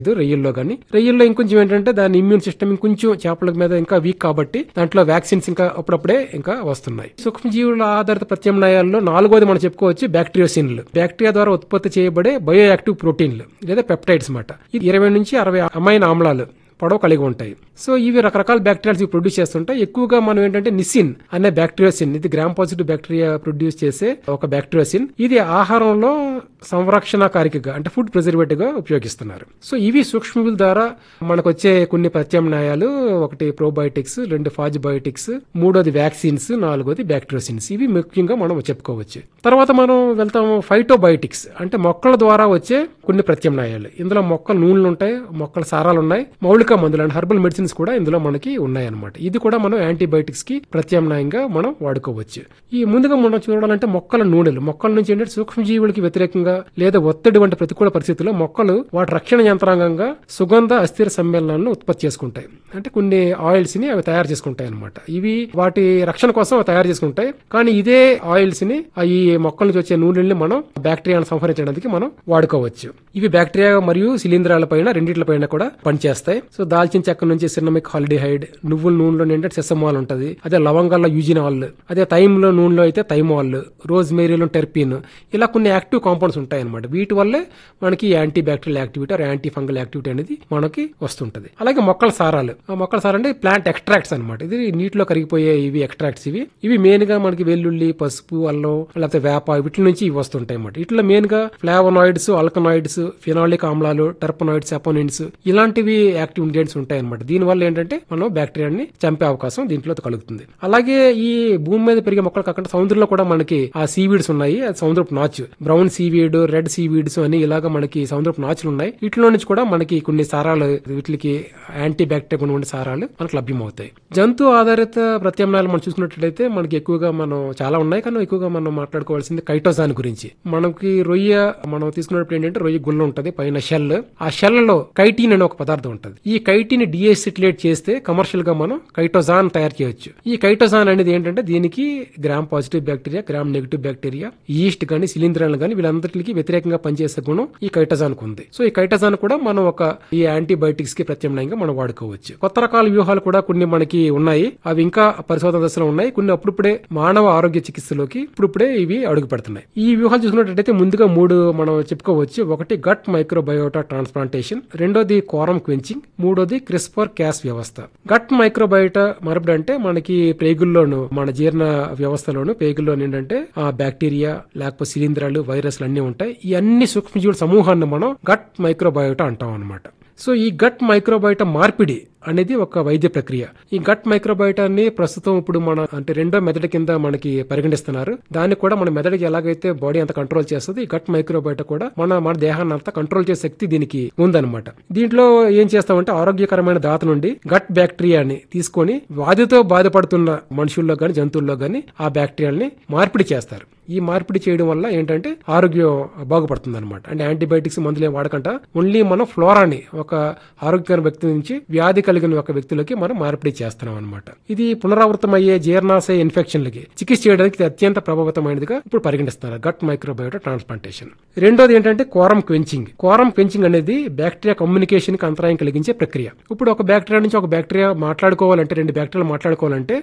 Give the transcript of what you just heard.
రొయ్యల్లో ఇంకొంచెం ఏంటంటే దాని ఇమ్యూన్ సిస్టమ్ ఇంకొంచెం చేపల మీద ఇంకా వీక్ కాబట్టి దాంట్లో వ్యాక్సిన్స్ ఇంకా అప్పుడప్పుడే ఇంకా వస్తున్నాయి. సూక్ష్మజీవుల ఆధారిత ప్రత్యామ్నాయాల్లో నాలుగోది మనం చెప్పుకోవచ్చు బ్యాక్టీరియోసిన్లు. బ్యాక్టీరియా ద్వారా ఉత్పత్తి చేయబడే బయో యాక్టివ్ ప్రోటీన్లు లేదా పెప్టైడ్స్ మాట. ఇది 20 నుంచి 60 అమైనో ఆమ్లాలు పొడవు కలిగి ఉంటాయి. సో ఇవి రకరకాల బ్యాక్టీరియాస్ ప్రొడ్యూస్ చేస్తుంటాయి. ఎక్కువగా మనం ఏంటంటే నిసిన్ అనే బ్యాక్టీరియోసిన్, ఇది గ్రామ్ పాజిటివ్ బ్యాక్టీరియా ప్రొడ్యూస్ చేసే ఒక బ్యాక్టీరియోసిన్. ఇది ఆహారంలో సంరక్షణ కారికగా అంటే ఫుడ్ ప్రిజర్వేటివ్ గా ఉపయోగిస్తున్నారు. సో ఇవి సూక్ష్మజీవుల ద్వారా మనకు వచ్చే కొన్ని ప్రత్యామ్నాయాలు. ఒకటి ప్రోబయోటిక్స్, 2 ఫాజిబయోటిక్స్, 3వది వ్యాక్సిన్స్, 4వది బ్యాక్టీరియోసిన్స్. ఇవి ముఖ్యంగా మనం చెప్పుకోవచ్చు. తర్వాత మనం వెళ్తాము ఫైటోబయోటిక్స్ అంటే మొక్కల ద్వారా వచ్చే కొన్ని ప్రత్యామ్నాయాలు. ఇందులో మొక్కల నూనెలు ఉంటాయి, మొక్కల సారాలు ఉన్నాయి, మౌలిక మందులు అంటే హెర్బల్ మెడిసిన్స్ కూడా ఇందులో మనకి ఉన్నాయన్నమాట. ఇది కూడా మనం యాంటీబయాటిక్స్ కి ప్రత్యామ్నాయంగా మనం వాడుకోవచ్చు. ఈ ముందుగా మనం చూడాలంటే మొక్కల నూనెలు. మొక్కల నుంచి ఏంటంటే సూక్ష్మజీవులకి వ్యతిరేకంగా లేదా ఒత్తిడి వంటి ప్రతికూల పరిస్థితుల్లో మొక్కలు వాటి రక్షణ యంత్రాంగంగా సుగంధ అస్థిర సమ్మేళనాలను ఉత్పత్తి చేసుకుంటాయి. అంటే కొన్ని ఆయిల్స్ ని అవి తయారు చేసుకుంటాయి అనమాట. ఇవి వాటి రక్షణ కోసం అవి తయారు చేసుకుంటాయి. కానీ ఇదే ఆయిల్స్ ని ఈ మొక్కల నుంచి వచ్చే నూనెల్ని మనం బ్యాక్టీరియాను సంహరించడానికి మనం వాడుకోవచ్చు. ఇవి బ్యాక్టీరియా మరియు శిలీంధ్రాల పైన రెండిట్లపైన కూడా పనిచేస్తాయి. సో దాల్చిన చెక్క నుంచి సిన్నమిక్ హాలిడిహైడ్, నువ్వుల నూనెలో ఏంటంటే సెసమాల్ ఉంటది, అదే లవంగాల్లో యూజినాల్, అదే థైమ్లో నూనెలో అయితే థైమాల్, రోజ్ మేరీలో టెర్పిన్, ఇలా కొన్ని యాక్టివ్ కాంపౌండ్స్ ఉంటాయి అనమాట. వీటి వల్లే మనకి anti bacterial activity are anti fungal activity అనేది మనకి వస్తుంటది. అలాగే మొక్కల సారాలు. మొక్కల సారా అంటే ప్లాంట్ ఎక్స్ట్రాక్ట్స్ అనమాట. ఇది నీటిలో కరిగిపోయే ఇవి ఎక్స్ట్రాక్ట్స్. ఇవి మెయిన్ గా మనకి వెల్లుల్లి, పసుపు, అల్లం, లేకపోతే వేప, వీటి నుంచి ఇవి వస్తుంటాయి అన్నమాట. ఇట్లా మెయిన్ గా ఫ్లావనాయిడ్స్, ఆల్కనాయిడ్స్, ఫినాలిక్ ఆమ్లాలు, టర్పనాయిడ్స్, అపోనిన్స్ ఇలాంటివి యాక్టివ్ ఇంగ్రీడియంట్స్ ఉంటాయి అనమాట. దీని వల్ల ఏంటంటే మనం బ్యాక్టీరియాని చంపే అవకాశం దీంట్లో కలుగుతుంది. అలాగే ఈ భూమి మీద పెరిగే మొక్కలు కాకుండా సముద్రంలో కూడా మనకి ఆ సీవీడ్స్ ఉన్నాయి. సముద్రపు నాచు, బ్రౌన్ సీవీడ్, రెడ్ సీవీడ్స్ అని ఇలాగా మనకి సముద్రపు నాచులు ఉన్నాయి. వీటిలో నుంచి కూడా మనకి కొన్ని సారాలు, వీటికి యాంటీ బ్యాక్టీరియా ఉండే సారాలు మనకు లభ్యమవుతాయి. జంతు ఆధారిత ప్రత్యామ్నాయాలు మనం చూసుకున్నట్లయితే మనకి ఎక్కువగా మనం చాలా ఉన్నాయి, కానీ ఎక్కువగా మనం మాట్లాడుకోవాల్సింది కైటోసాన్ గురించి. మనకి రొయ్య మనం తీసుకున్నప్పుడు ఏంటంటే రొయ్య గుల్ల ఉంటది, పైన షెల్. ఆ షెల్ లో కైటీన్ అనే ఒక పదార్థం ఉంటది. ఈ కైటీన్ డిఎసిటిలేట్ చేస్తే కమర్షియల్ గా మనం కైటోజాన్ తయారు చేయొచ్చు. ఈ కైటోజాన్ అనేది ఏంటంటే దీనికి gram positive bacteria, gram negative bacteria, east గానీ శిలీంధ్రాలు గానీ వీళ్ళందరికీ వ్యతిరేకంగా పనిచేసే గుణం ఈ కైటోజాన్ కు ఉంది. సో ఈ కైటోజాన్ కూడా మనం ఒక ఈ యాంటీబయాటిక్స్ కి ప్రత్యామ్నాయంగా మనం వాడుకోవచ్చు. కొత్త రకాల వ్యూహాలు కూడా కొన్ని మనకి ఉన్నాయి. అవి ఇంకా పరిశోధన దశలో ఉన్నాయి. కొన్ని అప్పుడే మానవ ఆరోగ్య చికిత్సలోకి ఇప్పుడే ఇవి అడుగు పెడుతున్నాయి. ఈ వ్యూహాలు చూసుకున్నట్లయితే ముందుగా 3 మనం చెప్పుకోవచ్చు. ఒకటి గట్ మైక్రోబయోటా ట్రాన్స్ప్లాంటేషన్, రెండోది కోరం క్వెంచింగ్, మూడోది క్రిస్పర్ క్యాస్ వ్యవస్థ. గట్ మైక్రోబయోటా మరపడి అంటే మనకి పేగుల్లోను, మన జీర్ణ వ్యవస్థలోను పేగుల్లోను ఏంటంటే ఆ బ్యాక్టీరియా లేకపోతే శిలీంధ్రాలు, వైరస్లు అన్ని ఉంటాయి. ఈ అన్ని సూక్ష్మజీవుల సమూహాన్ని మనం గట్ మైక్రోబయోటా అంటాం అనమాట. సో ఈ గట్ మైక్రోబయోటా మార్పిడి అనేది ఒక వైద్య ప్రక్రియ. ఈ గట్ మైక్రోబయోటాన్ని ప్రస్తుతం ఇప్పుడు మన అంటే రెండో మెదడు కింద మనకి పరిగణిస్తున్నారు. దాన్ని కూడా మన మెదడుకి ఎలాగైతే బాడీ అంతా కంట్రోల్ చేస్తుంది, ఈ గట్ మైక్రోబయోటా కూడా మన దేహాన్ని అంతా కంట్రోల్ చేసే శక్తి దీనికి ఉందన్నమాట. దీంట్లో ఏం చేస్తామంటే ఆరోగ్యకరమైన దాత నుండి గట్ బ్యాక్టీరియాని తీసుకొని వ్యాధితో బాధపడుతున్న మనుషుల్లో గాని జంతువుల్లో గాని ఆ బ్యాక్టీరియాని మార్పిడి చేస్తారు. ఈ మార్పిడి చేయడం వల్ల ఏంటంటే ఆరోగ్యం బాగుపడుతుంది అనమాట. అంటే యాంటీబయాటిక్స్ మందులు ఏం వాడకుండా ఓన్లీ మనం ఫ్లోరాని ఒక ఆరోగ్యకరమైన వ్యక్తి నుంచి వ్యాధి కలిగిన ఒక వ్యక్తులకి మనం మార్పిడి చేస్తున్నాం అనమాట. ఇది పునరావృతమయ్యే జీర్ణాశయ ఇన్ఫెక్షన్లకి చికిత్స చేయడానికి అత్యంత ప్రభావితమైనదిగా ఇప్పుడు పరిగణిస్తున్నారు గట్ మైక్రోబయోటా ట్రాన్స్ప్లాంటేషన్. రెండోది ఏంటంటే కోరం క్వెంచింగ్. కోరం క్వెంచింగ్ అనేది బ్యాక్టీరియా కమ్యూనికేషన్ కి అంతరాయం కలిగించే ప్రక్రియ. ఇప్పుడు ఒక బ్యాక్టీరియా నుంచి ఒక బ్యాక్టీరియా మాట్లాడుకోవాలంటే, 2 బ్యాక్టీరియాలు మాట్లాడుకోవాలంటే